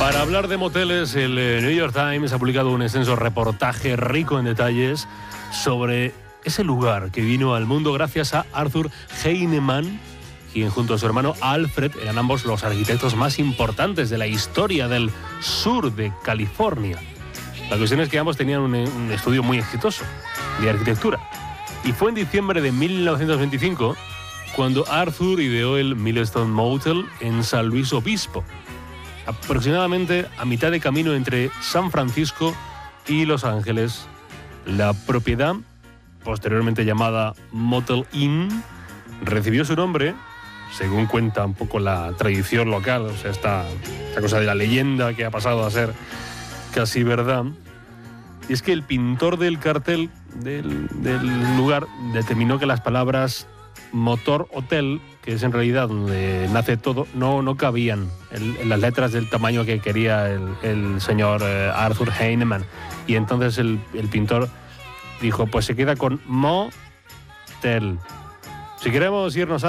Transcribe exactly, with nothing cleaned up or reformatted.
Para hablar de moteles, el New York Times ha publicado un extenso reportaje rico en detalles sobre ese lugar que vino al mundo gracias a Arthur Heinemann, quien junto a su hermano Alfred eran ambos los arquitectos más importantes de la historia del sur de California. La cuestión es que ambos tenían un, un estudio muy exitoso de arquitectura. Y fue en diciembre de mil novecientos veinticinco cuando Arthur ideó el Millstone Motel en San Luis Obispo, aproximadamente a mitad de camino entre San Francisco y Los Ángeles. La propiedad, posteriormente llamada Motel Inn, recibió su nombre, según cuenta un poco la tradición local, o sea, esta, esta cosa de la leyenda que ha pasado a ser casi verdad. Y es que el pintor del cartel del, del lugar determinó que las palabras Motor Hotel, que es en realidad donde nace todo, no, no cabían en, en las letras del tamaño que quería el, el señor eh, Arthur Heinemann. Y entonces el, el pintor dijo, pues se queda con Motel. Si queremos irnos a